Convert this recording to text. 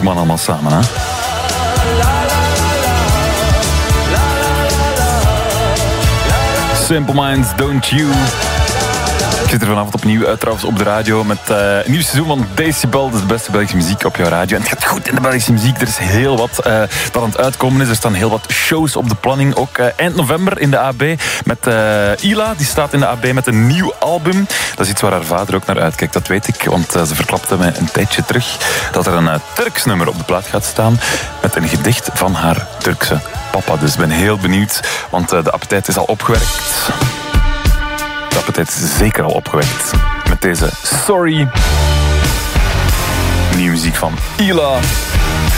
man allemaal samen, hè? Simple Minds, Don't You. Ik zit er vanavond opnieuw uit trouwens op de radio met een nieuw seizoen van Decibel. Dat is de beste Belgische muziek op jouw radio. En het gaat goed in de Belgische muziek. Er is heel wat dat aan het uitkomen is. Er staan heel wat shows op de planning. Ook eind november in de AB met Ila. Die staat in de AB met een nieuw album. Dat is iets waar haar vader ook naar uitkijkt, dat weet ik. Want ze verklapte me een tijdje terug dat er een Turks nummer op de plaat gaat staan met een gedicht van haar Turkse papa. Dus ik ben heel benieuwd, want de appetijt is al opgewerkt. De appetijt is zeker al opgewekt met deze Sorry. Nieuwe muziek van Ila.